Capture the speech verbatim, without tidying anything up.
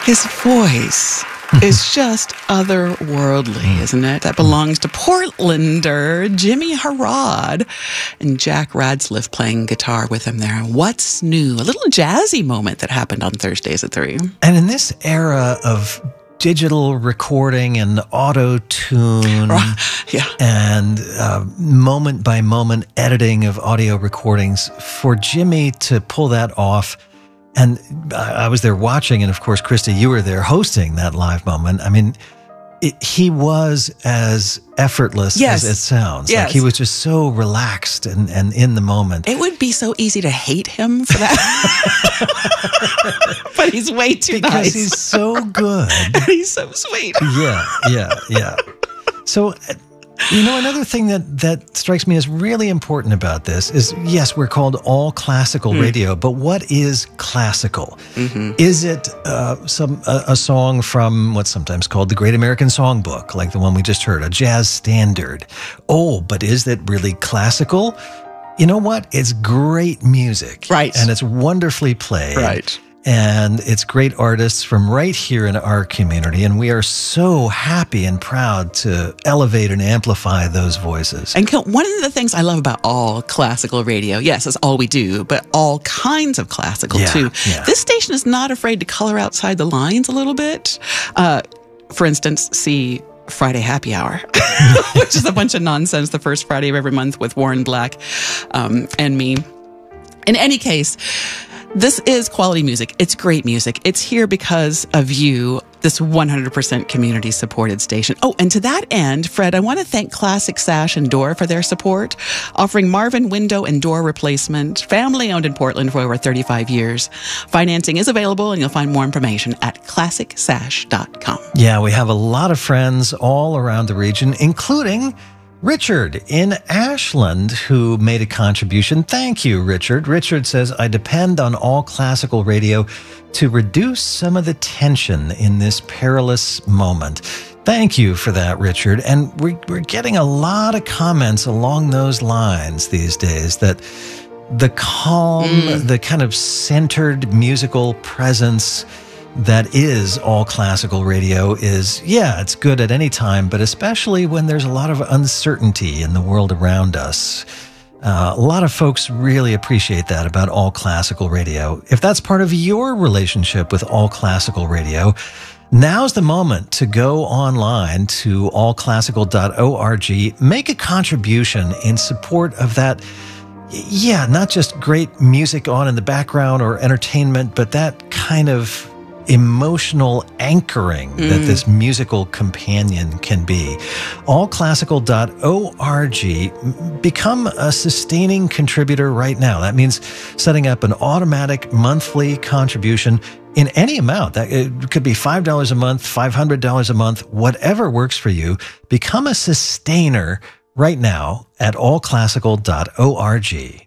His voice is just otherworldly, isn't it? That belongs to Portlander Jimmy Harrod and Jack Radsliff playing guitar with him there. What's new? A little jazzy moment that happened on Thursdays at three. And in this era of digital recording and auto-tune yeah. and uh, moment-by-moment editing of audio recordings, for Jimmy to pull that off. And I was there watching, and of course, Krista, you were there hosting that live moment. I mean, it, he was as effortless yes. as it sounds. Yes. Like he was just so relaxed and, and in the moment. It would be so easy to hate him for that. But he's way too because nice. Because he's so good. And he's so sweet. Yeah, yeah, yeah. So, you know, another thing that, that strikes me as really important about this is, yes, we're called all classical mm. radio, but what is classical? Mm-hmm. Is it uh, some a, a song from what's sometimes called the Great American Songbook, like the one we just heard, a jazz standard? Oh, but is it really classical? You know what? It's great music. Right. And it's wonderfully played. Right. And it's great artists from right here in our community. And we are so happy and proud to elevate and amplify those voices. And one of the things I love about all classical radio, yes, that's all we do, but all kinds of classical yeah, too. Yeah. This station is not afraid to color outside the lines a little bit. Uh, for instance, see Friday Happy Hour, which is a bunch of nonsense the first Friday of every month with Warren Black um, and me. In any case, this is quality music. It's great music. It's here because of you, this one hundred percent community-supported station. Oh, and to that end, Fred, I want to thank Classic Sash and Door for their support, offering Marvin window and door replacement, family-owned in Portland for over thirty-five years. Financing is available, and you'll find more information at classic sash dot com. Yeah, we have a lot of friends all around the region, including Richard in Ashland, who made a contribution. Thank you, Richard. Richard says, I depend on all classical radio to reduce some of the tension in this perilous moment. Thank you for that, Richard. And we're, we're getting a lot of comments along those lines these days, that the calm, mm. the kind of centered musical presence that is all classical radio is, yeah, it's good at any time, but especially when there's a lot of uncertainty in the world around us. Uh, a lot of folks really appreciate that about all classical radio. If that's part of your relationship with all classical radio, now's the moment to go online to all classical dot org, make a contribution in support of that. Yeah, not just great music on in the background or entertainment, but that kind of emotional anchoring mm. that this musical companion can be. all classical dot org. Become a sustaining contributor right now. That means setting up an automatic monthly contribution in any amount. That it could be five dollars a month, five hundred dollars a month, whatever works for you. Become a sustainer right now at all classical dot org.